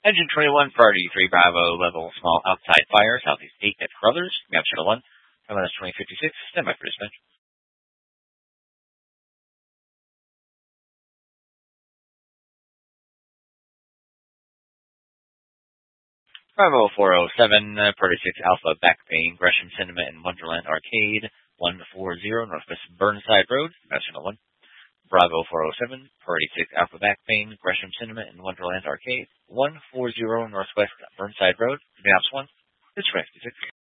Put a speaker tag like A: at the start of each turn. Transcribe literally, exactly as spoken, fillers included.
A: Engine twenty-one, priority three Bravo, level small outside fire, southeast eight at Crothers, Map Channel one, M N S twenty fifty-six, standby for dispatch. Bravo four oh seven, uh, priority six Alpha, back pain, Gresham Cinema and Wonderland Arcade, one forty Northwest Burnside Road, Map Channel one. Bravo four oh seven, priority six Alpha, back pain, Gresham Cinema and Wonderland Arcade, one forty Northwest Burnside Road, Maps one, it's fifty-six.